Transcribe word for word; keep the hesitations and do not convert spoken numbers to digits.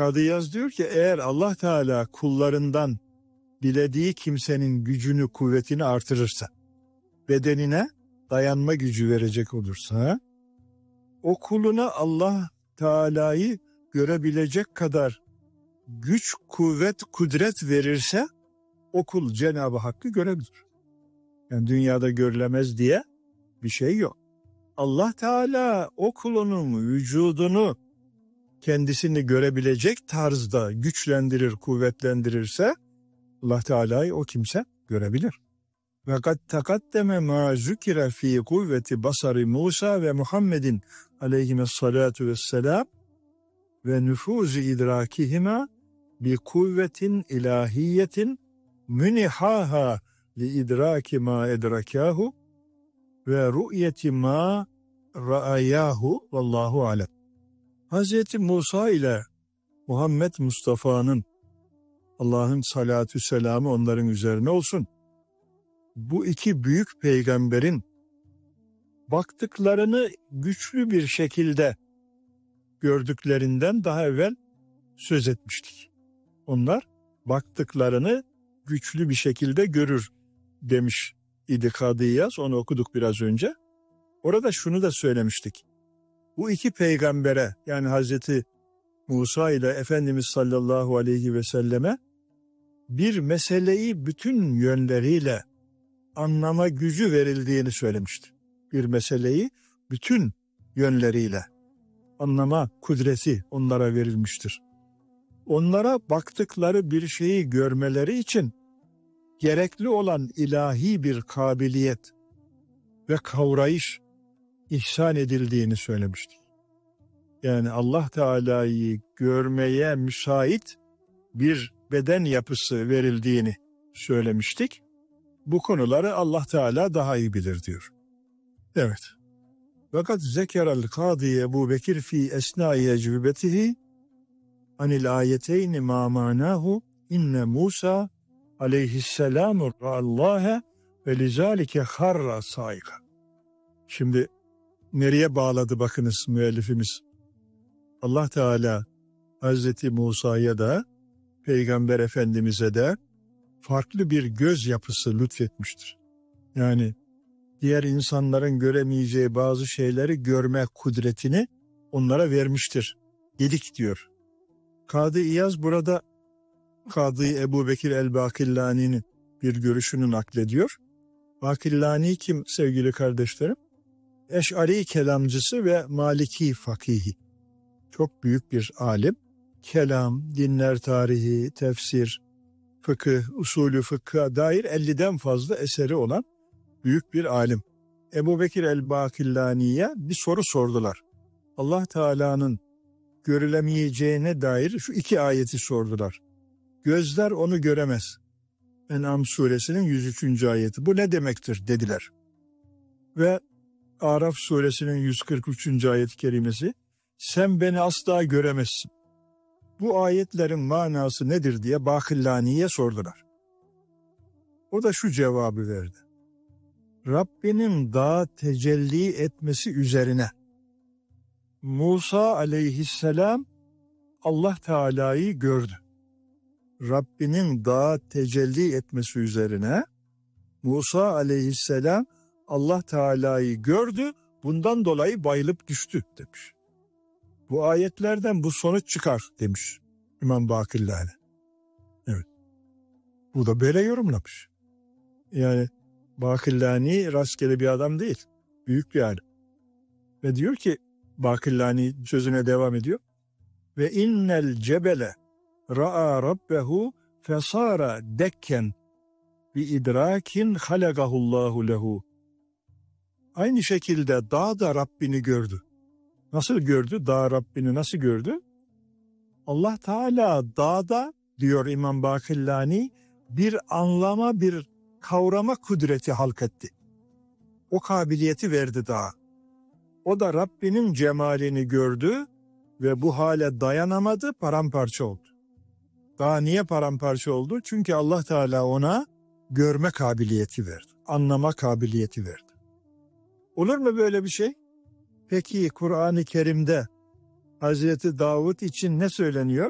Kadı İyaz diyor ki eğer Allah Teala kullarından dilediği kimsenin gücünü, kuvvetini artırırsa, bedenine dayanma gücü verecek olursa, o kuluna Allah Teala'yı görebilecek kadar güç, kuvvet, kudret verirse o kul Cenab-ı Hakk'ı görebilir. Yani dünyada görülemez diye bir şey yok. Allah Teala o kulunun vücudunu kendisini görebilecek tarzda güçlendirir, kuvvetlendirirse Allah Teala'yı o kimse görebilir. Ve kad takaddeme ma zükire fi kuvveti basari Musa ve Muhammedin aleyhissalatu vesselam ve nüfuzu idrakihima bi kuvvetin ilahiyetin münihaha li idraki ma edrakahu ve ru'yeti ma ra'ayahu vallahu alem. Hazreti Musa ile Muhammed Mustafa'nın, Allah'ın salatü selamı onların üzerine olsun, bu iki büyük peygamberin baktıklarını güçlü bir şekilde gördüklerinden daha evvel söz etmiştik. Onlar baktıklarını güçlü bir şekilde görür demiş idi Kadı İyaz, onu okuduk biraz önce. Orada şunu da söylemiştik. Bu iki peygambere, yani Hazreti Musa ile Efendimiz sallallahu aleyhi ve selleme bir meseleyi bütün yönleriyle anlama gücü verildiğini söylemişti. Bir meseleyi bütün yönleriyle anlama kudreti onlara verilmiştir. Onlara baktıkları bir şeyi görmeleri için gerekli olan ilahi bir kabiliyet ve kavrayış ihsan edildiğini söylemiştik. Yani Allah Teala'yı görmeye müsait bir beden yapısı verildiğini söylemiştik. Bu konuları Allah Teala daha iyi bilir diyor. Evet. Fakat zekerel Kadı Ebu Bekir fi esnai ecvibetihi anil ayeteyni ma manahu inne Musa aleyhisselamu ra'allâhe ve lizâlike harra saika. Şimdi nereye bağladı bakınız müellifimiz. Allah Teala Hazreti Musa'ya da Peygamber Efendimiz'e de farklı bir göz yapısı lütfetmiştir. Yani diğer insanların göremeyeceği bazı şeyleri görme kudretini onlara vermiştir. Dedik diyor. Kadı İyaz burada Kadı Ebu Bekir el-Bakillani'nin bir görüşünü naklediyor. Bakillani kim sevgili kardeşlerim? Eş'ari kelamcısı ve Maliki fakihi. Çok büyük bir alim. Kelam, dinler tarihi, tefsir, fıkıh, usulü fıkha dair elliden fazla eseri olan büyük bir alim. Ebu Bekir el-Bakillani'ye bir soru sordular. Allah Teala'nın görülemeyeceğine dair şu iki ayeti sordular. Gözler onu göremez. En'am suresinin yüz üçüncü ayeti. Bu ne demektir dediler. Ve Araf suresinin yüz kırk üçüncü ayet-i kerimesi. Sen beni asla göremezsin. Bu ayetlerin manası nedir diye Bakillani'ye sordular. O da şu cevabı verdi. Rabbinin dağa tecelli etmesi üzerine Musa aleyhisselam Allah Teala'yı gördü. Rabbinin dağa tecelli etmesi üzerine Musa aleyhisselam Allah Teala'yı gördü, bundan dolayı bayılıp düştü demiş. Bu ayetlerden bu sonuç çıkar demiş İmam Bakillani. Evet. Bu da böyle yorumlamış. Yani Bakillani rastgele bir adam değil. Büyük bir alim. Ve diyor ki Bakillani sözüne devam ediyor. Ve innel cebele ra'a rabbehu fesara dekken bi idrakin halagahullahu lehu. Aynı şekilde dağ da Rabbini gördü. Nasıl gördü? Dağ Rabbini nasıl gördü? Allah Teala dağda diyor İmam Bakillani bir anlama, bir kavrama kudreti halketti. O kabiliyeti verdi dağa. O da Rabbinin cemalini gördü ve bu hale dayanamadı, paramparça oldu. Dağ niye paramparça oldu? Çünkü Allah Teala ona görme kabiliyeti verdi, anlama kabiliyeti verdi. Olur mu böyle bir şey? Peki Kur'an-ı Kerim'de Hazreti Davud için ne söyleniyor?